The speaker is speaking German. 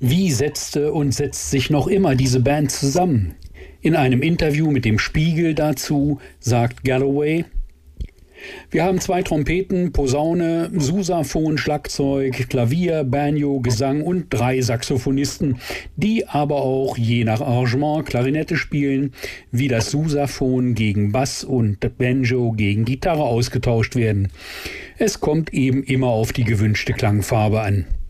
Wie setzte und setzt sich noch immer diese Band zusammen? In einem Interview mit dem Spiegel dazu sagt Galloway: Wir haben 2 Trompeten, Posaune, Sousaphon, Schlagzeug, Klavier, Banjo, Gesang und 3 Saxophonisten, die aber auch je nach Arrangement Klarinette spielen, wie das Sousaphon gegen Bass und Banjo gegen Gitarre ausgetauscht werden. Es kommt eben immer auf die gewünschte Klangfarbe an.